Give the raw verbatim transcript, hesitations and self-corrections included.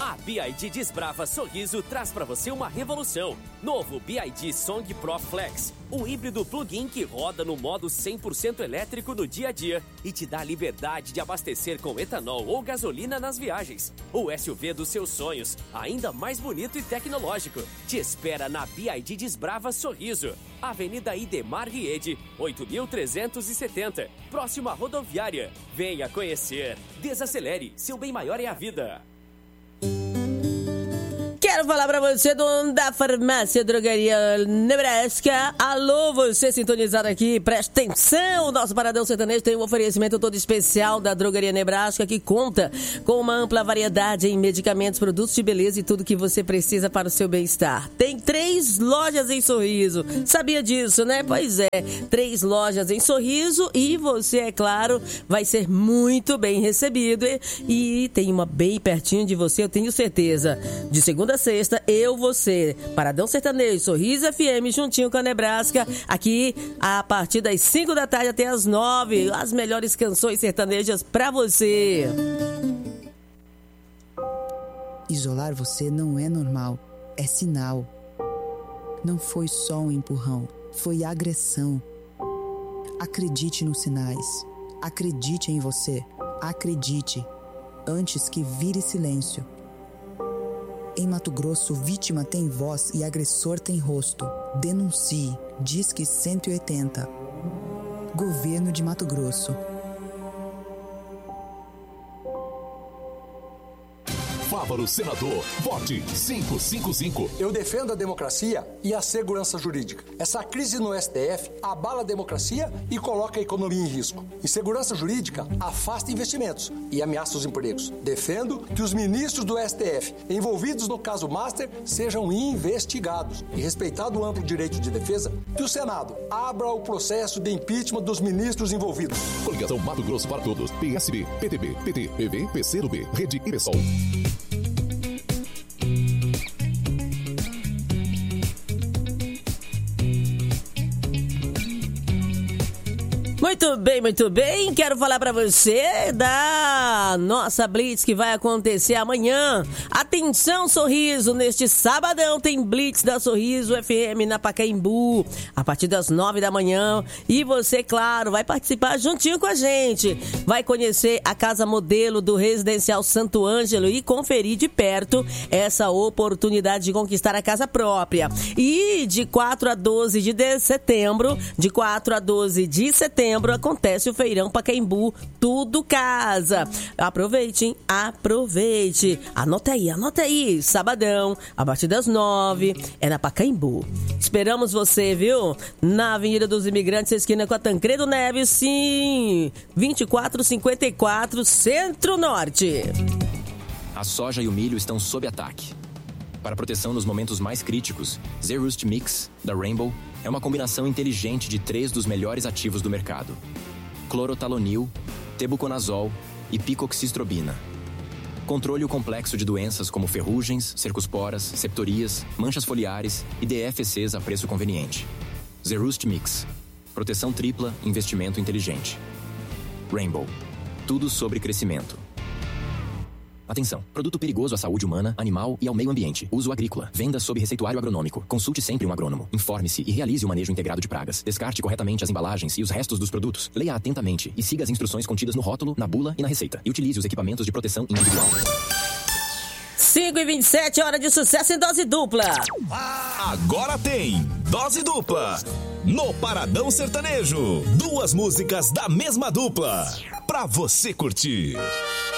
A B I D Desbrava Sorriso traz para você uma revolução. Novo B I D Song Pro Flex, o híbrido plug-in que roda no modo cem por cento elétrico no dia a dia e te dá a liberdade de abastecer com etanol ou gasolina nas viagens. O S U V dos seus sonhos, ainda mais bonito e tecnológico, te espera na B I D Desbrava Sorriso, Avenida Idemar Riede, oito mil trezentos e setenta, próximo à rodoviária. Venha conhecer. Desacelere, seu bem maior é a vida. Quero falar pra você, dono da farmácia Drogaria Nebraska. Alô, você sintonizado aqui, presta atenção. O nosso Paradão Sertanejo tem um oferecimento todo especial da Drogaria Nebraska, que conta com uma ampla variedade em medicamentos, produtos de beleza e tudo que você precisa para o seu bem-estar. Tem três lojas em Sorriso. Sabia disso, né? Pois é, três lojas em Sorriso e você, é claro, vai ser muito bem recebido. E, e tem uma bem pertinho de você, eu tenho certeza. De segunda a sexta, eu, você, Paradão Sertanejo, Sorriso F M, juntinho com a Nebraska, aqui a partir das cinco da tarde até as nove, as melhores canções sertanejas pra você. Isolar você não é normal, é sinal. Não foi só um empurrão, foi agressão. Acredite nos sinais, acredite em você, acredite, antes que vire silêncio. Em Mato Grosso, vítima tem voz e agressor tem rosto. Denuncie. Disque cento e oitenta. Governo de Mato Grosso. Fávaro Senador, vote cinco cinco cinco. Eu defendo a democracia e a segurança jurídica. Essa crise no S T F abala a democracia e coloca a economia em risco. Insegurança jurídica afasta investimentos e ameaça os empregos. Defendo que os ministros do S T F envolvidos no caso Master sejam investigados e, respeitado o amplo direito de defesa, que o Senado abra o processo de impeachment dos ministros envolvidos. Coligação Mato Grosso para Todos, P S B, P T B, P T, P V, P C do B, Rede e Pessoal. Muito bem, muito bem. Quero falar pra você da nossa Blitz que vai acontecer amanhã. Atenção, Sorriso, neste sabadão tem Blitz da Sorriso F M na Pacaembu, a partir das nove da manhã. E você, claro, vai participar juntinho com a gente. Vai conhecer a casa modelo do Residencial Santo Ângelo e conferir de perto essa oportunidade de conquistar a casa própria. E de quatro a doze de setembro, de quatro a doze de setembro, acontece o Feirão Pacaembu Tudo Casa. Aproveite, hein? Aproveite. Anota aí, anota aí. Sabadão, a partir das nove, é na Pacaembu. Esperamos você, viu? Na Avenida dos Imigrantes, esquina com a Tancredo Neves, sim. vinte e quatro cinquenta e quatro, Centro-Norte. A soja e o milho estão sob ataque. Para proteção nos momentos mais críticos, Zerust Mix, da Rainbow, é uma combinação inteligente de três dos melhores ativos do mercado: clorotalonil, tebuconazol e picoxistrobina. Controle o complexo de doenças como ferrugens, cercosporas, septorias, manchas foliares e D F Cs a preço conveniente. Zerust Mix. Proteção tripla, investimento inteligente. Rainbow. Tudo sobre crescimento. Atenção! Produto perigoso à saúde humana, animal e ao meio ambiente. Uso agrícola. Venda sob receituário agronômico. Consulte sempre um agrônomo. Informe-se e realize o manejo integrado de pragas. Descarte corretamente as embalagens e os restos dos produtos. Leia atentamente e siga as instruções contidas no rótulo, na bula e na receita. E utilize os equipamentos de proteção individual. cinco e vinte e sete, hora de sucesso em dose dupla. Agora tem dose dupla no Paradão Sertanejo. Duas músicas da mesma dupla pra você curtir.